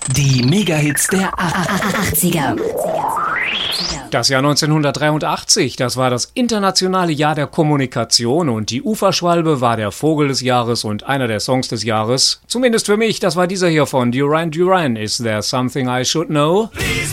Die Megahits der 80er. Das Jahr 1983, das war das internationale Jahr der Kommunikation und die Uferschwalbe war der Vogel des Jahres und einer der Songs des Jahres. Zumindest für mich, das war dieser hier von Duran Duran, Is There Something I Should Know?